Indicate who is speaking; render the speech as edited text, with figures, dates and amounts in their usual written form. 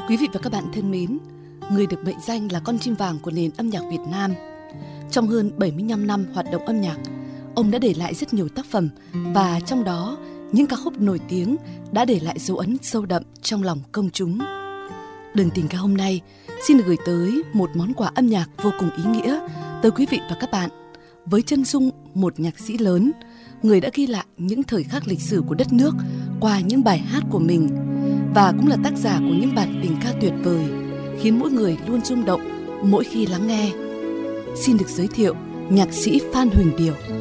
Speaker 1: Quý vị và các bạn thân mến, người được mệnh danh là con chim vàng của nền âm nhạc Việt Nam. Trong hơn 75 năm hoạt động âm nhạc, ông đã để lại rất nhiều tác phẩm và trong đó những ca khúc nổi tiếng đã để lại dấu ấn sâu đậm trong lòng công chúng. Đường tình ca hôm nay xin được gửi tới một món quà âm nhạc vô cùng ý nghĩa tới quý vị và các bạn, với chân dung một nhạc sĩ lớn, người đã ghi lại những thời khắc lịch sử của đất nước qua những bài hát của mình, và cũng là tác giả của những bản tình ca tuyệt vời khiến mỗi người luôn rung động mỗi khi lắng nghe. Xin được giới thiệu nhạc sĩ Phan Huỳnh Điểu.